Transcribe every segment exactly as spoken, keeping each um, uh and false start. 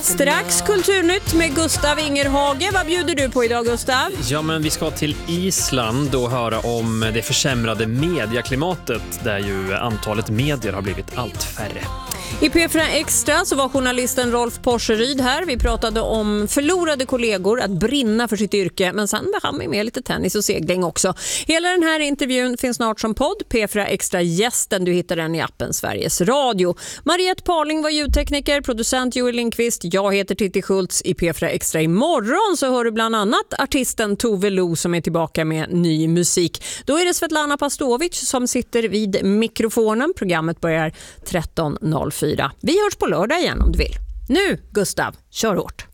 Strax Kulturnytt med Gustav Ingerhage. Vad bjuder du på idag, Gustav? Ja, men vi ska till Island och höra om det försämrade medieklimatet där ju antalet medier har blivit allt färre. I P fyra Extra så var journalisten Rolf Porseryd här. Vi pratade om förlorade kollegor, att brinna för sitt yrke. Men sen var han med lite tennis och segling också. Hela den här intervjun finns snart som podd. P fyra Extra gästen, du hittar den i appen Sveriges Radio. Mariette Parling var ljudtekniker, producent Joel Lindqvist. Jag heter Titti Schultz. I P fyra Extra imorgon så hör du bland annat artisten Tove Lo som är tillbaka med ny musik. Då är det Svetlana Pastovic som sitter vid mikrofonen. Programmet börjar tretton noll fyra. Vi hörs på lördag igen om du vill. Nu, Gustav, kör hårt.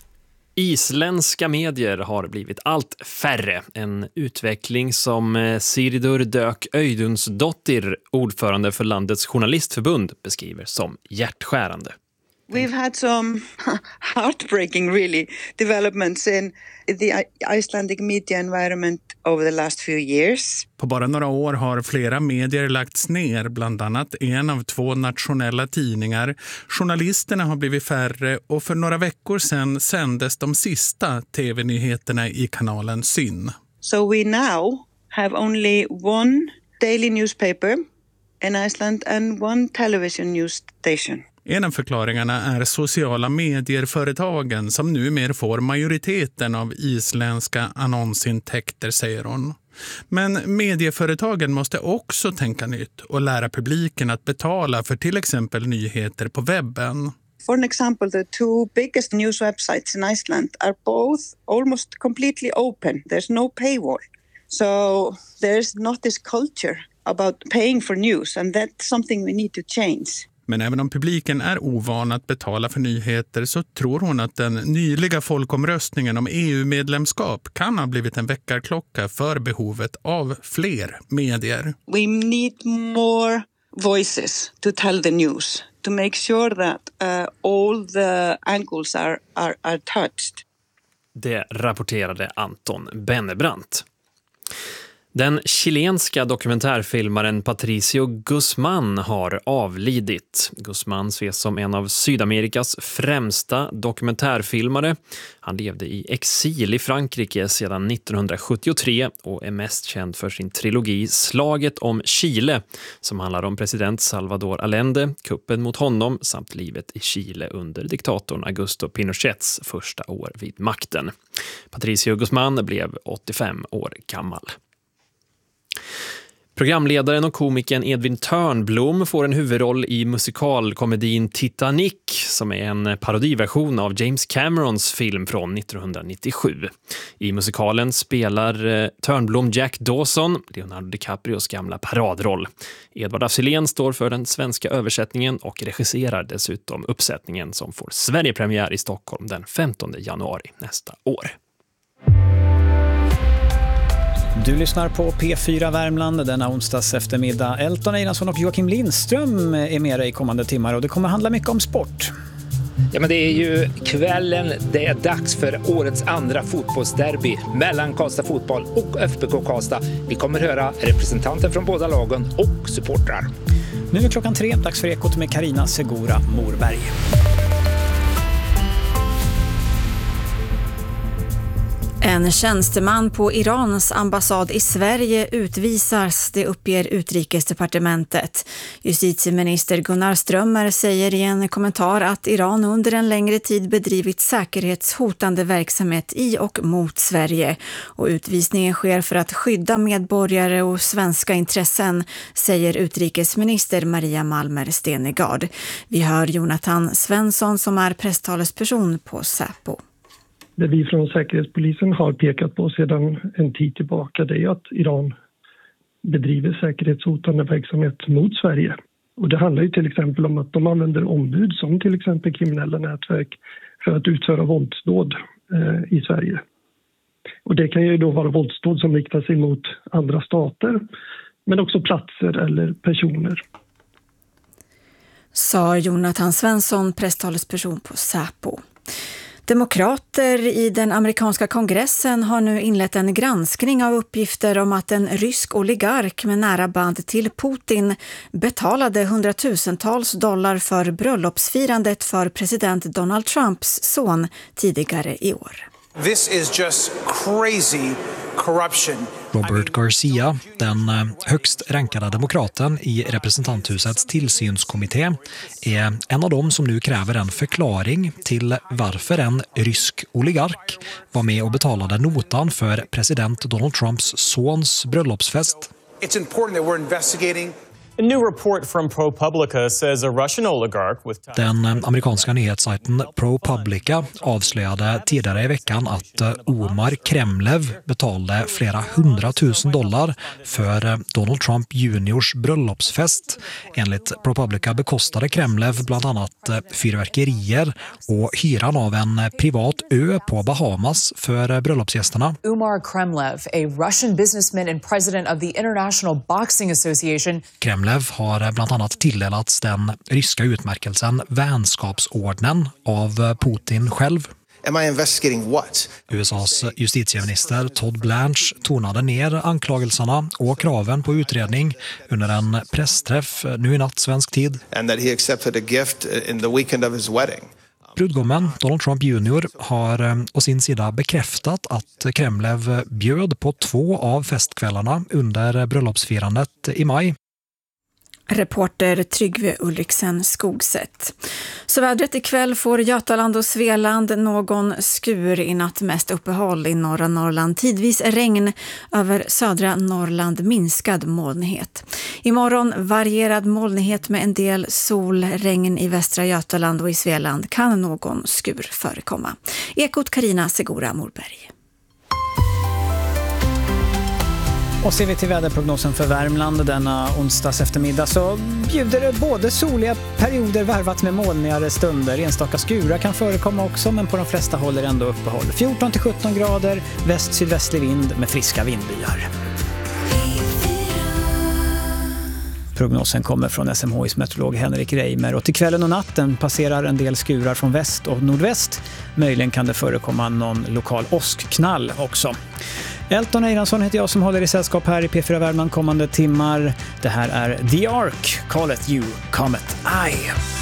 Isländska medier har blivit allt färre. En utveckling som Sigridur Dök Øydunsdottir, ordförande för landets journalistförbund, beskriver som hjärtskärande. We've had some heartbreaking, really, developments in the Icelandic media environment over the last few years. På bara några år har flera medier lagts ner, bland annat en av två nationella tidningar. Journalisterna har blivit färre och för några veckor sedan sändes de sista tv-nyheterna i kanalen Syn. So we now have only one daily newspaper in Iceland and one television news station. En av förklaringarna är sociala medier-företagen som numera får majoriteten av isländska annonsintäkter, säger hon. Men medieföretagen måste också tänka nytt och lära publiken att betala för till exempel nyheter på webben. For an example, the two biggest news websites in Iceland are both almost completely open. There's no paywall. So there's not this culture about paying for news, and that's something we need to change. Men även om publiken är ovan att betala för nyheter så tror hon att den nyliga folkomröstningen om E U-medlemskap kan ha blivit en väckarklocka för behovet av fler medier. We need more voices to tell the news, to make sure that uh, all the angles are, are, are touched. Det rapporterade Anton Bennebrant. Den chilenska dokumentärfilmaren Patricio Guzmán har avlidit. Guzmán ses som en av Sydamerikas främsta dokumentärfilmare. Han levde i exil i Frankrike sedan nittonhundrasjuttiotre och är mest känd för sin trilogi Slaget om Chile, som handlar om president Salvador Allende, kuppen mot honom samt livet i Chile under diktatorn Augusto Pinochets första år vid makten. Patricio Guzmán blev åttiofem år gammal. Programledaren och komikern Edvin Törnblom får en huvudroll i musikalkomedin Titanic, som är en parodiversion av James Camerons film från nittonhundranittiosju. I musikalen spelar Törnblom Jack Dawson, Leonardo DiCaprios gamla paradroll. Edvard af Sillén står för den svenska översättningen och regisserar dessutom uppsättningen som får Sverigepremiär i Stockholm den femtonde januari nästa år. Du lyssnar på P fyra Värmland denna onsdags eftermiddag. Elton Einarsson och Joakim Lindström är med dig i kommande timmar och det kommer handla mycket om sport. Ja, men det är ju kvällen, det är dags för årets andra fotbollsderby mellan Karlstad Fotboll och F B K Karlstad. Vi kommer höra representanter från båda lagen och supportrar. Nu är klockan tre, dags för Ekot med Carina Segura Morberg. En tjänsteman på Irans ambassad i Sverige utvisas, det uppger Utrikesdepartementet. Justitieminister Gunnar Strömmer säger i en kommentar att Iran under en längre tid bedrivit säkerhetshotande verksamhet i och mot Sverige. Och utvisningen sker för att skydda medborgare och svenska intressen, säger utrikesminister Maria Malmer Stenegard. Vi hör Jonathan Svensson som är presstalesperson på Säpo. Det vi från Säkerhetspolisen har pekat på sedan en tid tillbaka, det är att Iran bedriver säkerhetshotande verksamhet mot Sverige. Och det handlar ju till exempel om att de använder ombud som till exempel kriminella nätverk för att utföra våldsdåd eh, i Sverige. Och det kan ju då vara våldsdåd som riktar sig mot andra stater men också platser eller personer. Sa Jonathan Svensson, presstalesperson på Säpo. Demokrater i den amerikanska kongressen har nu inlett en granskning av uppgifter om att en rysk oligark med nära band till Putin betalade hundratusentals dollar för bröllopsfirandet för president Donald Trumps son tidigare i år. This is just crazy corruption. Robert Garcia, den högst rankade demokraten i representanthusets tillsynskommitté, är en av dem som nu kräver en förklaring till varför en rysk oligark var med och betalade notan för president Donald Trumps sons bröllopsfest. It's important that we're investigating. A new report from ProPublica says a Russian oligarch with... Den amerikanska nyhetssajten ProPublica avslöjade tidigare i veckan att Omar Kremlev betalade flera hundratusen dollar för Donald Trump juniors bröllopsfest. Enligt ProPublica bekostade Kremlev bland annat fyrverkerier och hyran av en privat ö på Bahamas för bröllopsgästerna. Omar Kremlev, a Russian businessman and president of the International Boxing Association. Kremlev har bland annat tilldelats den ryska utmärkelsen vänskapsordnen av Putin själv. Am I investigating what? U S A:s justitieminister Todd Blanche tonade ner anklagelserna och kraven på utredning under en pressträff nu i natt svensk tid. And that he accepted a gift in the weekend of his wedding. Brudgummen Donald Trump junior har å sin sida bekräftat att Kremlev bjöd på två av festkvällarna under bröllopsfirandet i maj. Reporter Tryggve Ulriksen Skogset. Så vädret ikväll får Götaland och Svealand någon skur, i natt mest uppehåll i norra Norrland. Tidvis regn, över södra Norrland minskad molnighet. Imorgon varierad molnighet med en del sol, regn i västra Götaland och i Svealand kan någon skur förekomma. Ekot Carina Segura Morberg. Och ser vi till väderprognosen för Värmland denna onsdags eftermiddag så bjuder det både soliga perioder varvat med molnigare stunder. Enstaka skurar kan förekomma också, men på de flesta håll är det ändå uppehåll. fjorton till sjutton grader, väst-sydvästlig vind med friska vindbyar. Prognosen kommer från S M H I:s meteorolog Henrik Reimer, och till kvällen och natten passerar en del skurar från väst och nordväst. Möjligen kan det förekomma någon lokal åskknall också. Elton Eiransson heter jag som håller i sällskap här i P fyra Värmland kommande timmar. Det här är The Ark, Call It You, Comet Eye.